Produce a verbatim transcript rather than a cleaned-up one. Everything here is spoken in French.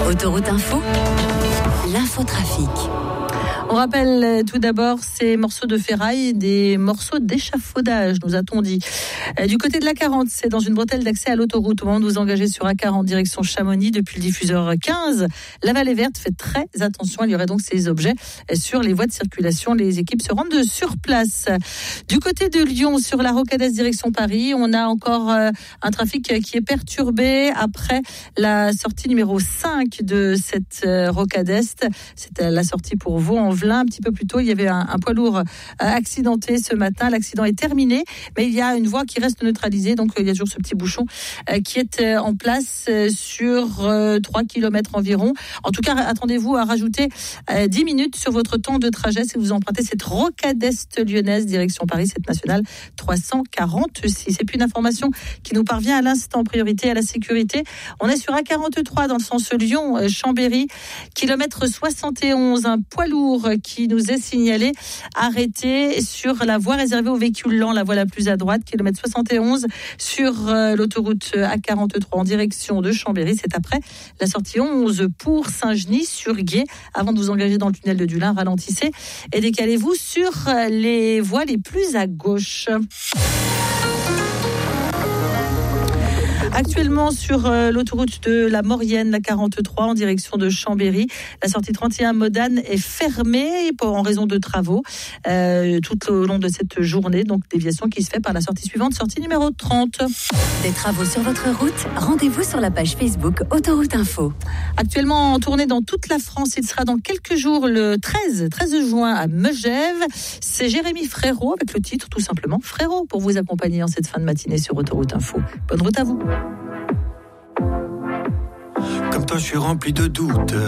Autoroute Info, l'infotrafic. On rappelle tout d'abord ces morceaux de ferraille, des morceaux d'échafaudage, nous a-t-on dit. Du côté de l'A quarante, c'est dans une bretelle d'accès à l'autoroute. Au moment de vous engager sur A quarante direction Chamonix depuis le diffuseur quinze, la vallée verte fait très attention. Il y aurait donc ces objets sur les voies de circulation. Les équipes se rendent sur place. Du côté de Lyon, sur la Rocade direction Paris, on a encore un trafic qui est perturbé après la sortie numéro cinq de cette Rocade Est. C'était la sortie pour Vaux-en-Velin. Un petit peu plus tôt, il y avait un, un poids lourd accidenté ce matin. L'accident est terminé, mais il y a une voie qui reste neutralisée. Donc, il y a toujours ce petit bouchon euh, qui est euh, en place euh, sur euh, trois kilomètres environ. En tout cas, attendez-vous à rajouter euh, dix minutes sur votre temps de trajet si vous empruntez cette Rocade Est lyonnaise direction Paris, cette nationale trois cent quarante-six. Et puis, une information qui nous parvient à l'instant, priorité à la sécurité. On est sur A quarante-trois dans le sens Lyon-Chambéry, kilomètre soixante et onze, un poids lourd qui nous est signalé arrêté sur la voie réservée aux véhicules lents, la voie la plus à droite, kilomètre soixante et onze sur euh, l'autoroute A quarante-trois en direction de Chambéry. C'est après la sortie onze pour Saint-Genis-sur-Guiers. Avant de vous engager dans le tunnel de Dulin, ralentissez et décalez-vous sur les voies les plus à gauche. Actuellement sur euh, l'autoroute de la Maurienne, la quarante-trois, en direction de Chambéry, la sortie trente et un Modane est fermée pour, en raison de travaux euh, tout au long de cette journée. Donc déviation qui se fait par la sortie suivante, sortie numéro trente. Des travaux sur votre route, rendez-vous sur la page Facebook Autoroute Info. Actuellement en tournée dans toute la France, il sera dans quelques jours le treize juin à Megève. C'est Jérémy Frérot avec le titre tout simplement Frérot pour vous accompagner en cette fin de matinée sur Autoroute Info. Bonne route à vous. Comme toi, je suis rempli de doutes.